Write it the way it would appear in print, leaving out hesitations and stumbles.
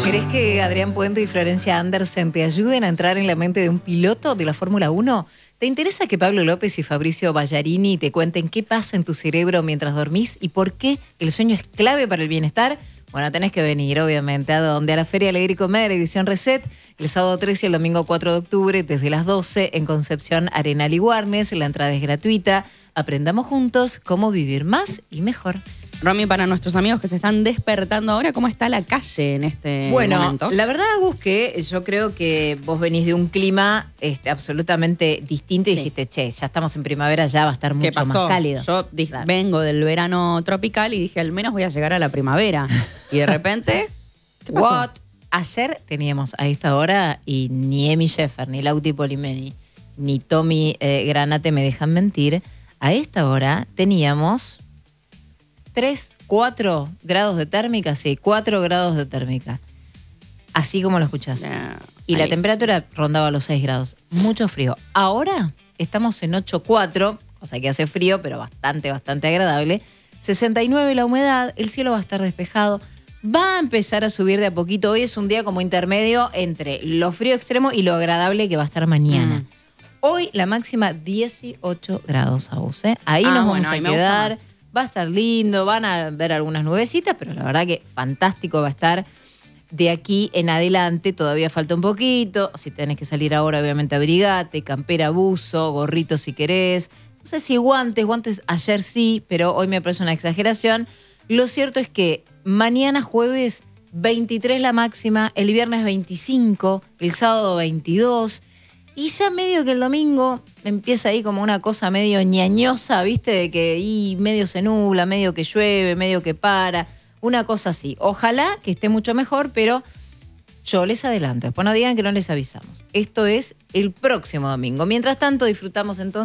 ¿Querés que Adrián Puente y Florencia Andersen te ayuden a entrar en la mente de un piloto de la Fórmula 1? ¿Te interesa que Pablo López y Fabricio Ballarini te cuenten qué pasa en tu cerebro mientras dormís y por qué el sueño es clave para el bienestar? Bueno, tenés que venir, obviamente, ¿a dónde? A la Feria Alegre y Comer, edición Reset, el sábado 13 y el domingo 4 de octubre, desde las 12, en Concepción, Arenal y Warnes. La entrada es gratuita. Aprendamos juntos cómo vivir más y mejor. Romy, para nuestros amigos que se están despertando ahora, ¿cómo está la calle en este momento? Bueno, la verdad, Agus, que yo creo que vos venís de un clima absolutamente distinto y dijiste, che, ya estamos en primavera, ya va a estar mucho más cálido. Yo vengo del verano tropical y dije, al menos voy a llegar a la primavera. Y de repente, ¿qué pasó? Ayer teníamos a esta hora, y ni Emi Sheffer, ni Lauti Polimeni, ni Tommy Granate me dejan mentir, a esta hora teníamos 4 grados de térmica, sí, 4 grados de térmica. Así como lo escuchás. Y la temperatura rondaba los 6 grados. Mucho frío. Ahora estamos en 8,4, o sea que hace frío, pero bastante agradable. 69 la humedad, el cielo va a estar despejado. Va a empezar a subir de a poquito. Hoy es un día como intermedio entre lo frío extremo y lo agradable que va a estar mañana. Hoy la máxima 18 grados, Agus, ¿eh? Ahí nos vamos a quedar. Va a estar lindo, van a ver algunas nubecitas, pero la verdad que fantástico va a estar de aquí en adelante. Todavía falta un poquito. Si tenés que salir ahora, obviamente abrigate, campera, buzo, gorrito si querés. No sé si guantes ayer sí, pero hoy me parece una exageración. Lo cierto es que mañana jueves 23 la máxima, el viernes 25, el sábado 22... Y ya medio que el domingo empieza ahí como una cosa medio ñañosa, ¿viste? De que medio se nubla, medio que llueve, medio que para. Una cosa así. Ojalá que esté mucho mejor, pero yo les adelanto. Después no digan que no les avisamos. Esto es el próximo domingo. Mientras tanto, disfrutamos entonces